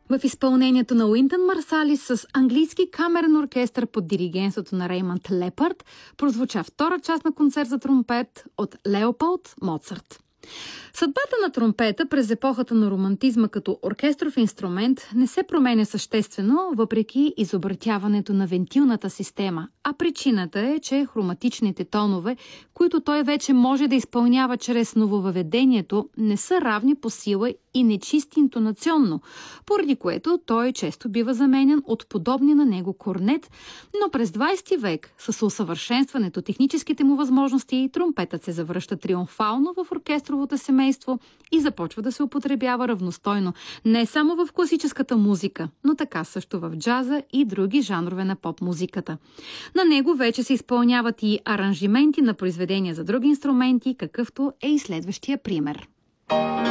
В изпълнението на Уинтън Марсалис с английски камерен оркестър под диригентството на Реймънд Лепард прозвуча втора част на концерт за тромпет от Леополд Моцарт. Съдбата на тромпета през епохата на романтизма като оркестров инструмент не се променя съществено, въпреки изобретяването на вентилната система, а причината е, че хроматичните тонове, които той вече може да изпълнява чрез нововъведението, не са равни по сила и нечисти интонационно, поради което той често бива заменен от подобни на него корнет, но през 20 век с усъвършенстването техническите му възможности тромпетът се завръща триумфално в оркестровото семейство и започва да се употребява равностойно не само в класическата музика, но така също в джаза и други жанрове на поп-музиката. На него вече се изпълняват и аранжименти на произведения за други инструменти, какъвто е и следващия пример.